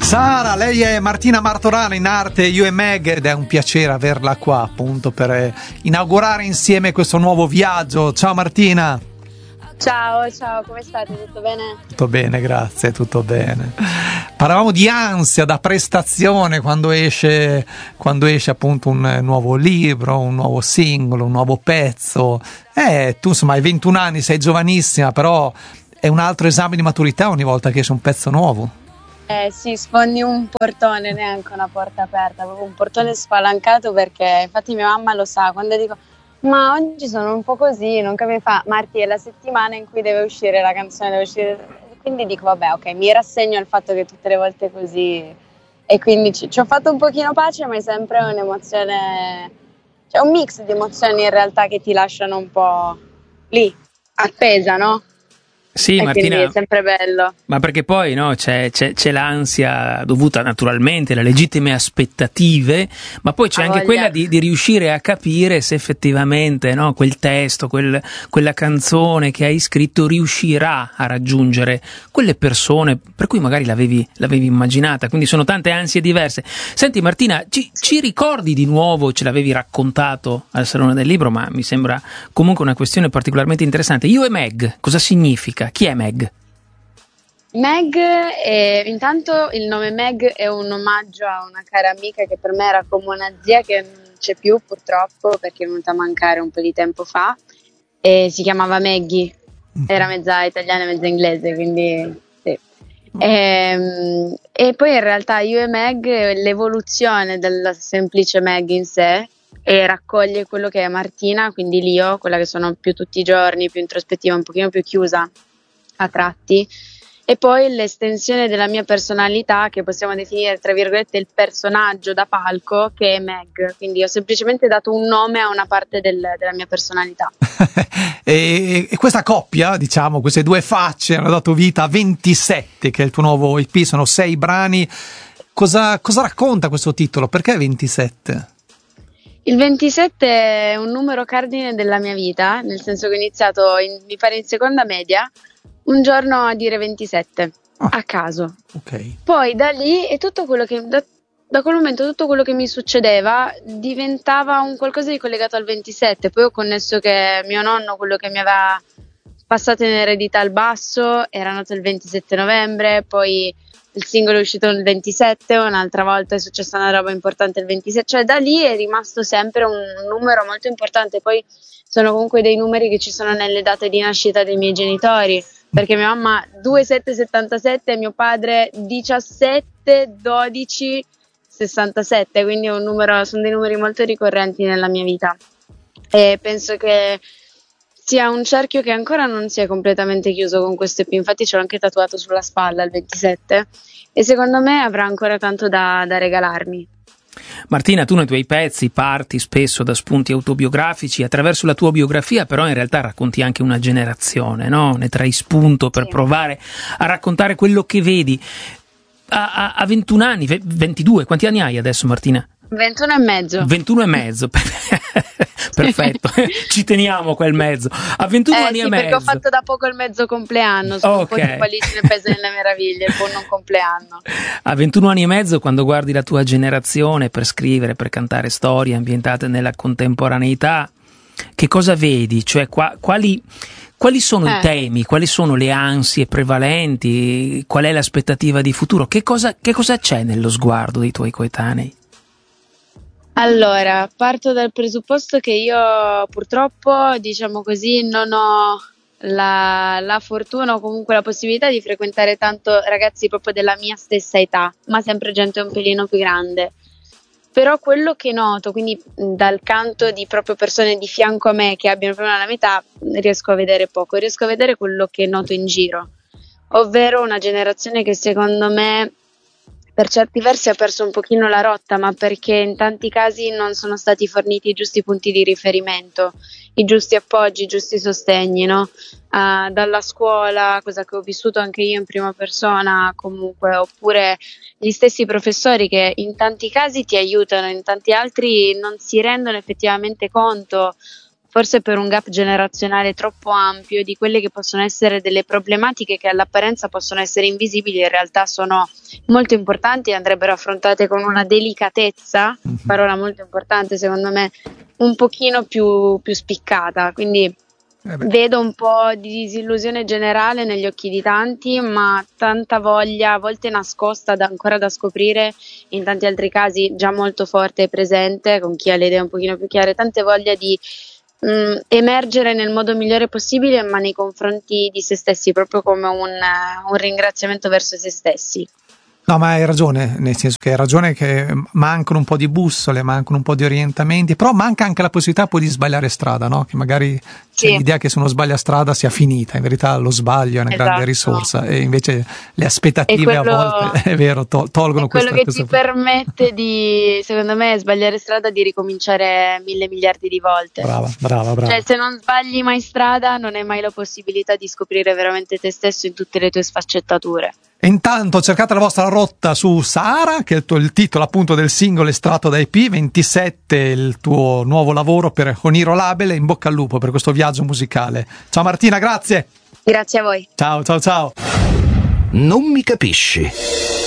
Sara, lei è Martina Martorana, in arte You e Meg, ed è un piacere averla qua appunto per inaugurare insieme questo nuovo viaggio. Ciao Martina. Ciao, come state? Tutto bene? Tutto bene, grazie, tutto bene. Parlavamo di ansia da prestazione quando esce appunto un nuovo libro, un nuovo singolo, un nuovo pezzo. Tu insomma hai 21 anni, sei giovanissima, però è un altro esame di maturità ogni volta che esce un pezzo nuovo. Sì, sfondi un portone, neanche una porta aperta, proprio un portone spalancato, perché infatti mia mamma lo sa, quando dico ma oggi sono un po' così, non capisco, fa Marti, è la settimana in cui deve uscire la canzone, deve uscire, quindi dico vabbè, ok, mi rassegno al fatto che tutte le volte è così, e quindi ci ho fatto un pochino pace, ma è sempre un'emozione, cioè un mix di emozioni in realtà che ti lasciano un po' lì, appesa, no? Sì, e Martina, quindi è sempre bello. ma perché poi no, c'è l'ansia dovuta naturalmente alle legittime aspettative, ma poi c'è anche quella di riuscire a capire se effettivamente no, quel testo, quella canzone che hai scritto riuscirà a raggiungere quelle persone per cui magari l'avevi immaginata, quindi sono tante ansie diverse. Senti Martina, ci ricordi di nuovo, ce l'avevi raccontato al Salone del Libro, ma mi sembra comunque una questione particolarmente interessante. You e Meg, cosa significa? Chi è Meg? Meg, intanto il nome Meg è un omaggio a una cara amica che per me era come una zia, che non c'è più purtroppo perché è venuta a mancare un po' di tempo fa, e si chiamava Maggie, era mezza italiana e mezza inglese, quindi sì. E poi in realtà You e Meg è l'evoluzione della semplice Meg in sé, e raccoglie quello che è Martina, quindi l'io, quella che sono più tutti i giorni, più introspettiva, un pochino più chiusa a tratti, e poi l'estensione della mia personalità, che possiamo definire tra virgolette il personaggio da palco, che è Meg, quindi ho semplicemente dato un nome a una parte della mia personalità. E questa coppia, diciamo, queste due facce hanno dato vita a 27, che è il tuo nuovo EP, sono 6 brani. Cosa racconta questo titolo? Perché 27? Il 27 è un numero cardine della mia vita, nel senso che ho iniziato mi pare in seconda media un giorno a dire 27 a caso. Okay. Poi da lì e tutto quello che da quel momento tutto quello che mi succedeva diventava un qualcosa di collegato al 27. Poi ho connesso che mio nonno, quello che mi aveva passato in eredità il basso, era nato il 27 novembre, poi il singolo è uscito il 27, un'altra volta è successa una roba importante il 27, cioè da lì è rimasto sempre un numero molto importante. Poi sono comunque dei numeri che ci sono nelle date di nascita dei miei genitori, perché mia mamma 2777 e mio padre 171267, quindi sono dei numeri molto ricorrenti nella mia vita, e penso che sia un cerchio che ancora non si è completamente chiuso con questo EP. Infatti ce l'ho anche tatuato sulla spalla il 27, e secondo me avrà ancora tanto da regalarmi. Martina, tu nei tuoi pezzi parti spesso da spunti autobiografici, attraverso la tua biografia però in realtà racconti anche una generazione, no? Ne trai spunto per provare a raccontare quello che vedi. A 21 anni, 22, quanti anni hai adesso Martina? 21 e mezzo. 21 e mezzo, perfetto, ci teniamo quel mezzo. A 21 anni e mezzo. Perché ho fatto da poco il mezzo compleanno, sono un po' tipo Alice nel Paese delle Meraviglie, il buon non compleanno. A 21 anni e mezzo, quando guardi la tua generazione per scrivere, per cantare storie ambientate nella contemporaneità, che cosa vedi? Cioè quali sono i temi, quali sono le ansie prevalenti, qual è l'aspettativa di futuro? Che cosa c'è nello sguardo dei tuoi coetanei? Allora, parto dal presupposto che io purtroppo, diciamo così, non ho la fortuna o comunque la possibilità di frequentare tanto ragazzi proprio della mia stessa età, ma sempre gente un pelino più grande. Però quello che noto, quindi dal canto di proprio persone di fianco a me che abbiano più o meno la mia età, riesco a vedere poco, riesco a vedere quello che noto in giro, ovvero una generazione che secondo me per certi versi ha perso un pochino la rotta, ma perché in tanti casi non sono stati forniti i giusti punti di riferimento, i giusti appoggi, i giusti sostegni, no? Dalla scuola, cosa che ho vissuto anche io in prima persona comunque, oppure gli stessi professori che in tanti casi ti aiutano, in tanti altri non si rendono effettivamente conto, forse per un gap generazionale troppo ampio di quelle che possono essere delle problematiche che all'apparenza possono essere invisibili, in realtà sono molto importanti e andrebbero affrontate con una delicatezza, parola molto importante secondo me, un pochino più spiccata, quindi vedo un po' di disillusione generale negli occhi di tanti, ma tanta voglia, a volte nascosta ancora da scoprire, in tanti altri casi già molto forte e presente, con chi ha le idee un pochino più chiare, tante voglia di emergere nel modo migliore possibile, ma nei confronti di se stessi, proprio come un ringraziamento verso se stessi. No, ma hai ragione, nel senso che hai ragione che mancano un po' di bussole, mancano un po' di orientamenti, però manca anche la possibilità poi di sbagliare strada, no? Che magari c'è l'idea che se uno sbaglia strada sia finita, in verità lo sbaglio è una grande risorsa e invece le aspettative a volte, è vero, tolgono questa quello che ti permette di, secondo me, sbagliare strada, di ricominciare 1000 miliardi di volte. Brava. Cioè, se non sbagli mai strada, non hai mai la possibilità di scoprire veramente te stesso in tutte le tue sfaccettature. E intanto cercate la vostra rotta su Sahara, che è il titolo appunto del singolo estratto da EP 27, il tuo nuovo lavoro per Oniro Label, e in bocca al lupo per questo viaggio musicale. Ciao Martina, grazie. Grazie a voi. Ciao. Non mi capisci.